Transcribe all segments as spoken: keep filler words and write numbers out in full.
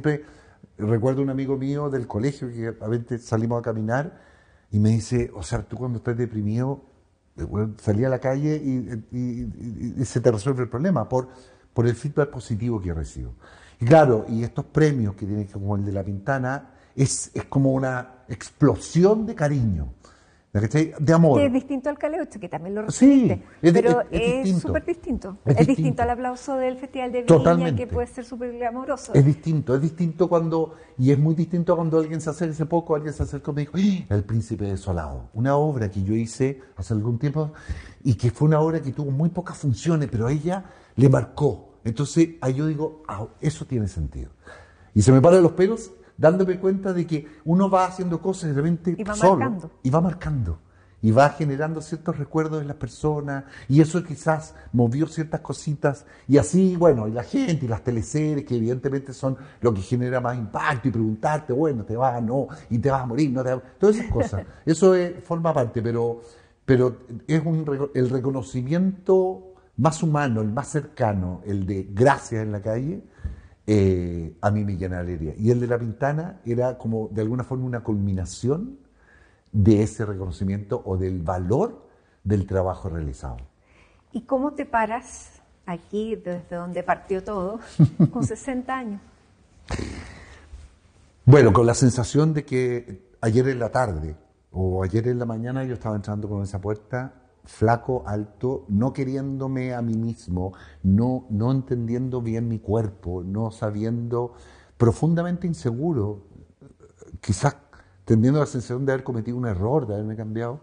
siempre recuerdo un amigo mío del colegio que a veces salimos a caminar y me dice, o sea, tú cuando estás deprimido, salí a la calle y, y, y, y se te resuelve el problema por, por el feedback positivo que recibo. Y claro, y estos premios que tienen como el de La Pintana, es, es como una explosión de cariño, de amor. Que es distinto al Caleuche, que también lo recibiste, sí, es, pero es, es, es súper distinto. Es, es distinto. distinto al aplauso del Festival de Viña, Totalmente. que puede ser súper glamoroso. Es distinto, es distinto cuando, y es muy distinto cuando alguien se acerca, hace poco alguien se acercó y me dijo, ¡Ah! El Príncipe Desolado, una obra que yo hice hace algún tiempo y que fue una obra que tuvo muy pocas funciones, pero a ella le marcó. Entonces ahí yo digo, ah, eso tiene sentido. Y se me paran los pelos dándome cuenta de que uno va haciendo cosas y de repente y va solo, marcando. y va marcando. Y va generando ciertos recuerdos en las personas, y eso quizás movió ciertas cositas, y así, bueno, y la gente, y las teleseries, que evidentemente son lo que genera más impacto, y preguntarte, bueno, te vas, no, y te vas a morir, no te vas a... Todas esas cosas, eso es, forma parte, pero, pero es un, el reconocimiento más humano, el más cercano, el de gracias en la calle, eh, a mí me llena de alegría. Y el de La Pintana era como, de alguna forma, una culminación de ese reconocimiento o del valor del trabajo realizado. ¿Y cómo te paras aquí, desde donde partió todo, con sesenta años? Bueno, con la sensación de que ayer en la tarde o ayer en la mañana yo estaba entrando por esa puerta, flaco, alto, no queriéndome a mí mismo, no, no entendiendo bien mi cuerpo, no sabiendo, profundamente inseguro, quizás teniendo la sensación de haber cometido un error, de haberme cambiado.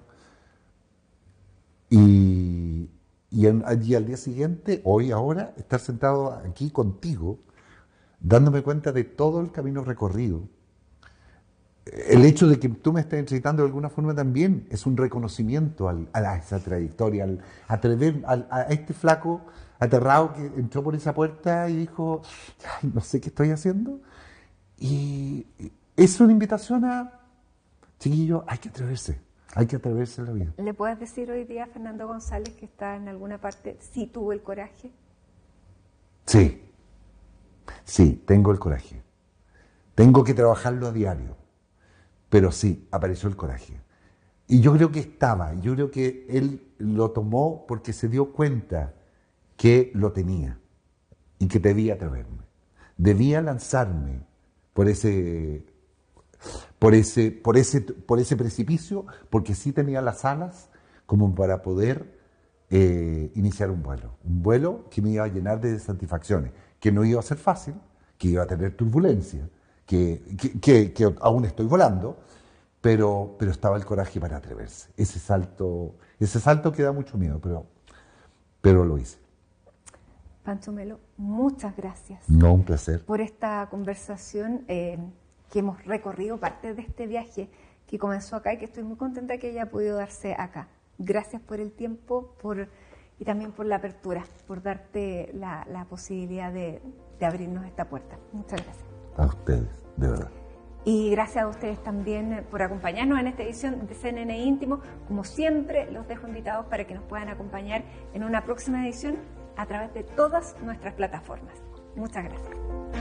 Y, y, en, y al día siguiente, hoy, ahora, estar sentado aquí contigo, dándome cuenta de todo el camino recorrido. El hecho de que tú me estés entrevistando de alguna forma también es un reconocimiento al, a esa trayectoria, al atrever, al, a este flaco aterrado que entró por esa puerta y dijo, no sé qué estoy haciendo. Y es una invitación a, chiquillo, hay que atreverse, hay que atreverse en la vida. ¿Le puedes decir hoy día a Fernando González, que está en alguna parte, sí tuvo el coraje? Sí, sí, tengo el coraje. Tengo que trabajarlo a diario, pero sí, apareció el coraje. Y yo creo que estaba, yo creo que él lo tomó porque se dio cuenta que lo tenía y que debía atreverme. Debía lanzarme por ese... Por ese, por, ese, por ese precipicio, porque sí tenía las alas como para poder eh, iniciar un vuelo. Un vuelo que me iba a llenar de satisfacciones, que no iba a ser fácil, que iba a tener turbulencia, que, que, que, que aún estoy volando, pero, pero estaba el coraje para atreverse. Ese salto, ese salto que da mucho miedo, pero, pero lo hice. Pancho Melo, muchas gracias. No, un placer. Por esta conversación. Eh, que hemos recorrido parte de este viaje que comenzó acá y que estoy muy contenta que haya podido darse acá. Gracias por el tiempo por, y también por la apertura, por darte la, la posibilidad de, de abrirnos esta puerta. Muchas gracias. A ustedes, de verdad. Y gracias a ustedes también por acompañarnos en esta edición de C N N Íntimo. Como siempre, los dejo invitados para que nos puedan acompañar en una próxima edición a través de todas nuestras plataformas. Muchas gracias.